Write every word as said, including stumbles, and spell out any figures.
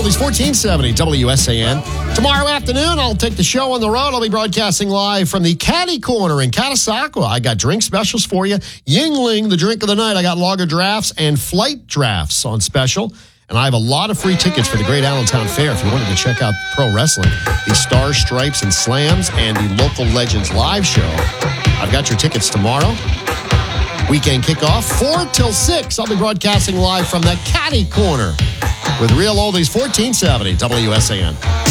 Oldies, fourteen seventy W S A N. Tomorrow afternoon, I'll take the show on the road. I'll be broadcasting live from the Caddy Corner in Catasauqua. I got drink specials for you. Yingling, the drink of the night. I got lager drafts and flight drafts on special. And I have a lot of free tickets for the Great Allentown Fair if you wanted to check out pro wrestling. The Stars, Stripes, and Slams and the Local Legends live show. I've got your tickets tomorrow. Weekend kickoff, four till six. I'll be broadcasting live from the Caddy Corner with Real Oldies, fourteen seventy W S A N.